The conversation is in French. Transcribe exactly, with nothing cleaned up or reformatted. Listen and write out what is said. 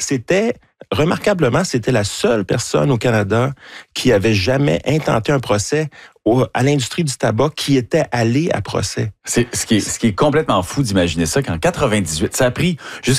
c'était, remarquablement, c'était la seule personne au Canada qui avait jamais intenté un procès au, à l'industrie du tabac qui était allée à procès. C'est ce qui est, ce qui est complètement fou d'imaginer ça qu'en quatre-vingt-dix-huit, ça a pris jusqu'à